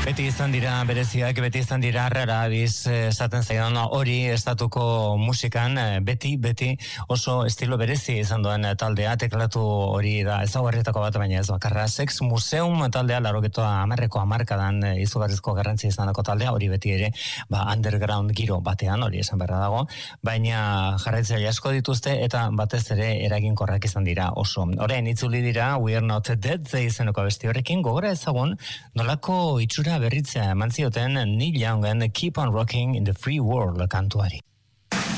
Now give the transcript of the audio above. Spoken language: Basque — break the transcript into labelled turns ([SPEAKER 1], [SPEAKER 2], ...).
[SPEAKER 1] Beti izan dira bereziak, beti izan dira rara abiz esaten zaidan hori estatuko musikan, beti oso estilo berezi izan duen taldea, teklatu hori da ezaugarrietako bat, baina ez bakarra. Sex Museum taldea, 80ko hamarkadan izugarrizko garrantzi izanako taldea, hori beti ere, underground giro batean, hori esan beharra dago, baina jarraitzaile asko dituzte eta batez ere eraginkorrak izan dira oso. Orain itzuli dira We Are Not Dead izeneko abesti horrekin, gogora ezagun nolako itxura berritzea eman zioten Neil Youngen Keep on Rocking in the Free World kantuari.